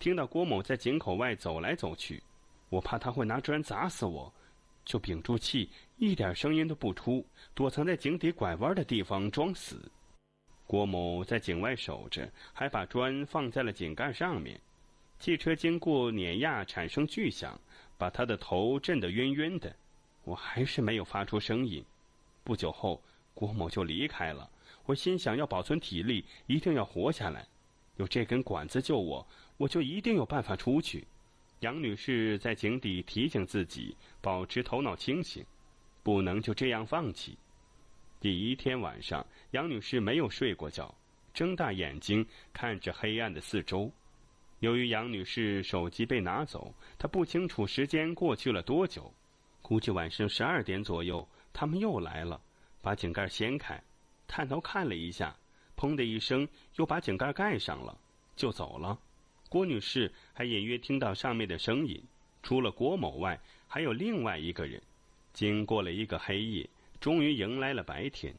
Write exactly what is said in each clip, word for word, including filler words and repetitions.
听到郭某在井口外走来走去，我怕他会拿砖砸死我，就屏住气，一点声音都不出，躲藏在井底拐弯的地方装死。郭某在井外守着，还把砖放在了井盖上面。汽车经过碾压产生巨响，把他的头震得晕晕的。我还是没有发出声音。不久后，郭某就离开了。我心想，要保存体力，一定要活下来。有这根管子救我，我就一定有办法出去。杨女士在井底提醒自己，保持头脑清醒，不能就这样放弃。第一天晚上，杨女士没有睡过觉，睁大眼睛看着黑暗的四周。由于杨女士手机被拿走，她不清楚时间过去了多久，估计晚上十二点左右，他们又来了，把井盖掀开，探头看了一下，砰的一声又把井盖盖上了，就走了。郭女士还隐约听到上面的声音，除了郭某外，还有另外一个人。经过了一个黑夜，终于迎来了白天。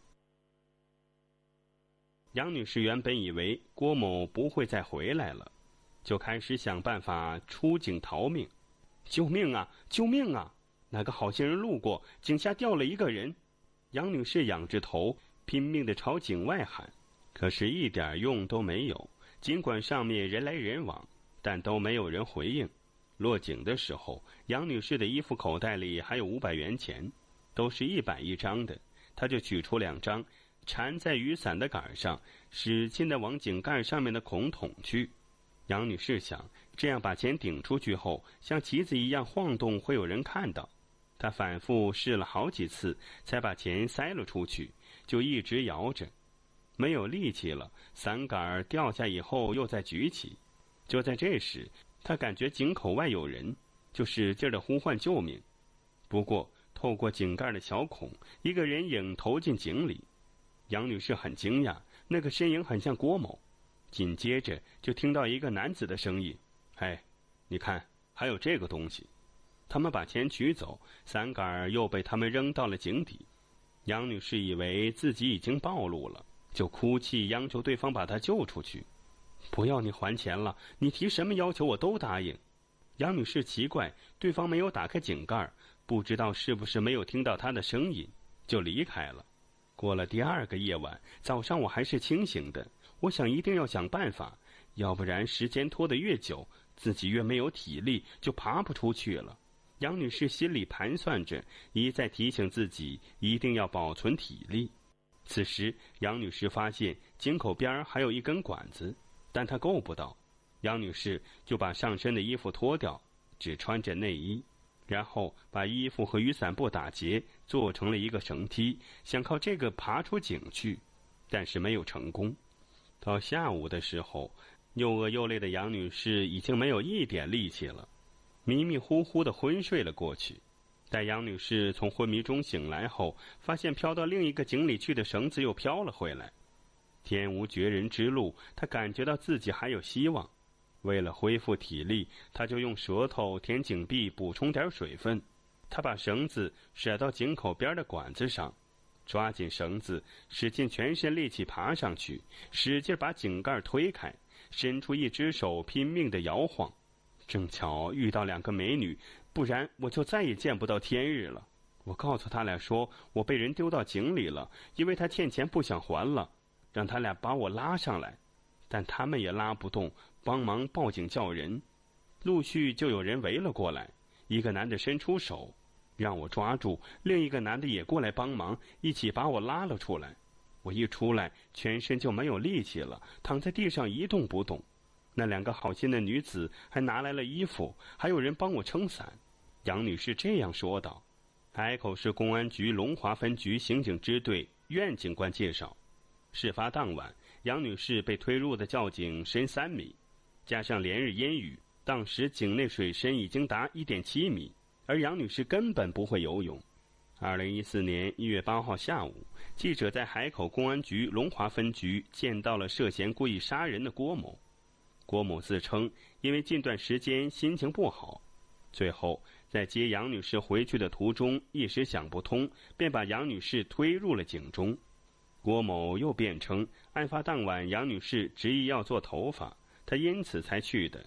杨女士原本以为郭某不会再回来了，就开始想办法出井逃命。救命啊！救命啊！哪个好心人路过，井下掉了一个人。杨女士仰着头，拼命地朝井外喊，可是一点用都没有。尽管上面人来人往，但都没有人回应。落井的时候，杨女士的衣服口袋里还有五百元钱，都是一百一张的。她就取出两张，缠在雨伞的杆上，使劲地往井盖上面的孔捅去。杨女士想，这样把钱顶出去后，像旗子一样晃动，会有人看到。她反复试了好几次，才把钱塞了出去，就一直摇着。没有力气了，伞杆掉下以后又再举起。就在这时，她感觉井口外有人，就使劲地呼唤救命。不过透过井盖的小孔，一个人影投进井里。杨女士很惊讶，那个身影很像郭某。紧接着就听到一个男子的声音：哎，你看，还有这个东西。他们把钱取走，伞杆又被他们扔到了井底。杨女士以为自己已经暴露了，就哭泣央求对方把她救出去。不要你还钱了，你提什么要求我都答应。杨女士奇怪，对方没有打开井盖，不知道是不是没有听到她的声音，就离开了。过了第二个夜晚，早上我还是清醒的，我想一定要想办法，要不然时间拖得越久，自己越没有体力，就爬不出去了。杨女士心里盘算着，一再提醒自己一定要保存体力。此时杨女士发现井口边还有一根管子，但她够不到。杨女士就把上身的衣服脱掉，只穿着内衣，然后把衣服和雨伞布打结，做成了一个绳梯，想靠这个爬出井去，但是没有成功。到下午的时候，又饿又累的杨女士已经没有一点力气了，迷迷糊糊地昏睡了过去。待杨女士从昏迷中醒来后，发现飘到另一个井里去的绳子又飘了回来。天无绝人之路，她感觉到自己还有希望。为了恢复体力，她就用舌头舔井壁补充点水分。她把绳子甩到井口边的管子上，抓紧绳子，使尽全身力气爬上去，使劲把井盖推开，伸出一只手拼命地摇晃。正巧遇到两个美女，不然我就再也见不到天日了。我告诉他俩说，我被人丢到井里了，因为他欠钱不想还了，让他俩把我拉上来，但他们也拉不动，帮忙报警叫人。陆续就有人围了过来，一个男的伸出手让我抓住，另一个男的也过来帮忙，一起把我拉了出来。我一出来，全身就没有力气了，躺在地上一动不动。那两个好心的女子还拿来了衣服，还有人帮我撑伞。杨女士这样说道。海口市公安局龙华分局刑警支队苑警官介绍，事发当晚，杨女士被推入的窖井深三米，加上连日阴雨，当时井内水深已经达 一点七米，而杨女士根本不会游泳。二零一四年一月八号下午，记者在海口公安局龙华分局见到了涉嫌故意杀人的郭某。郭某自称因为近段时间心情不好，最后在接杨女士回去的途中一时想不通，便把杨女士推入了井中。郭某又辩称，案发当晚杨女士执意要做头发，他因此才去的。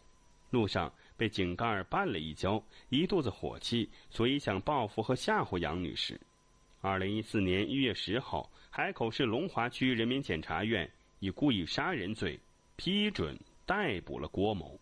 路上被井盖绊了一跤，一肚子火气，所以想报复和吓唬杨女士。二零一四年一月十号，海口市龙华区人民检察院以故意杀人罪批准逮捕了郭某。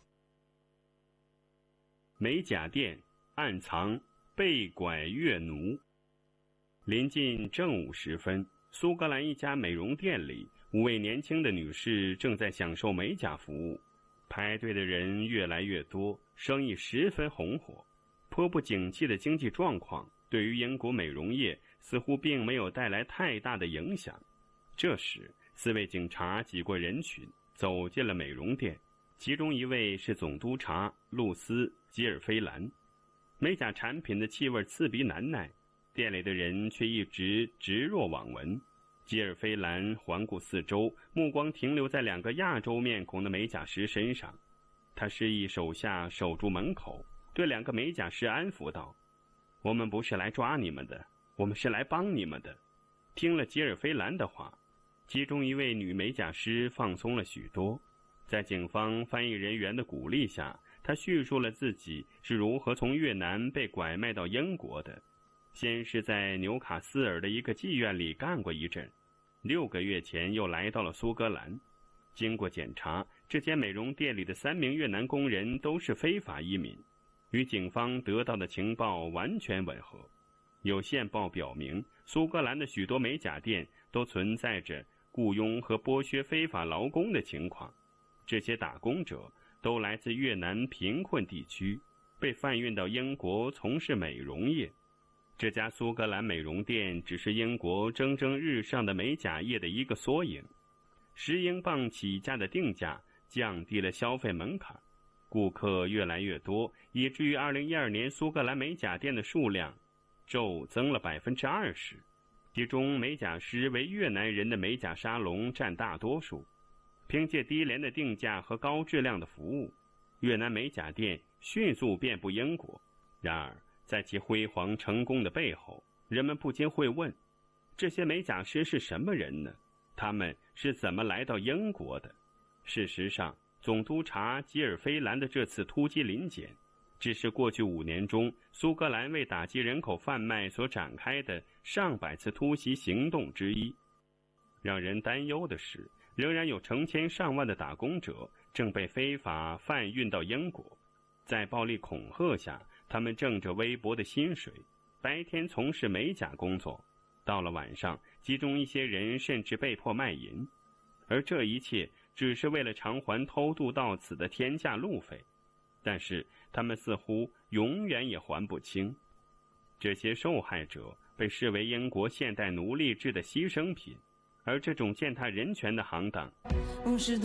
美甲店暗藏被拐月奴。临近正午时分，苏格兰一家美容店里，五位年轻的女士正在享受美甲服务，排队的人越来越多，生意十分红火。颇不景气的经济状况对于英国美容业似乎并没有带来太大的影响。这时，四位警察挤过人群，走进了美容店，其中一位是总督察露丝·吉尔菲兰。美甲产品的气味刺鼻难耐，店里的人却一直直若罔闻。吉尔菲兰环顾四周，目光停留在两个亚洲面孔的美甲师身上。他示意手下守住门口，对两个美甲师安抚道：“我们不是来抓你们的，我们是来帮你们的。”听了吉尔菲兰的话，其中一位女美甲师放松了许多。在警方翻译人员的鼓励下，她叙述了自己是如何从越南被拐卖到英国的。先是在纽卡斯尔的一个妓院里干过一阵，六个月前又来到了苏格兰。经过检查，这间美容店里的三名越南工人都是非法移民，与警方得到的情报完全吻合。有线报表明，苏格兰的许多美甲店都存在着雇佣和剥削非法劳工的情况。这些打工者都来自越南贫困地区，被贩运到英国从事美容业。这家苏格兰美容店只是英国蒸蒸日上的美甲业的一个缩影。十英镑起价的定价降低了消费门槛，顾客越来越多，以至于二零一二年苏格兰美甲店的数量骤增了百分之二十。其中美甲师为越南人的美甲沙龙占大多数。凭借低廉的定价和高质量的服务，越南美甲店迅速遍布英国。然而在其辉煌成功的背后，人们不禁会问，这些美甲师是什么人呢？他们是怎么来到英国的？事实上，总督察吉尔菲兰的这次突击临检只是过去五年中苏格兰为打击人口贩卖所展开的上百次突袭行动之一。让人担忧的是，仍然有成千上万的打工者正被非法贩运到英国。在暴力恐吓下，他们挣着微薄的薪水，白天从事美甲工作，到了晚上，其中一些人甚至被迫卖淫。而这一切只是为了偿还偷渡到此的天价路费，但是他们似乎永远也还不清。这些受害者被视为英国现代奴隶制的牺牲品，而这种践踏人权的行当